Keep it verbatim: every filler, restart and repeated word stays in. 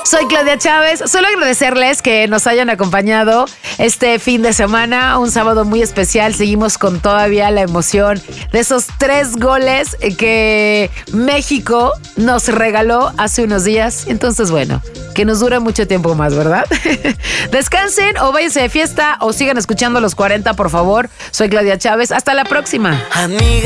Soy Claudia Chávez. Solo agradecerles que nos hayan acompañado este fin de semana, un sábado muy especial. Seguimos con todavía la emoción de esos tres goles que México nos regaló hace unos días. Entonces, bueno, que nos dure mucho tiempo más, ¿verdad? Descansen o váyanse de fiesta o sigan escuchando los cuarenta, por favor. Soy Claudia Chávez. Hasta la próxima. Amiga.